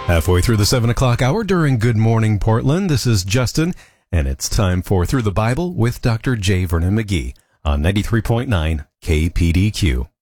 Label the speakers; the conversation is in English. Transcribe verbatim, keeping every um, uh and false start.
Speaker 1: Halfway through the seven o'clock hour during Good Morning Portland, this is Justin, and it's time for Through the Bible with Doctor J. Vernon McGee on ninety-three point nine K P D Q.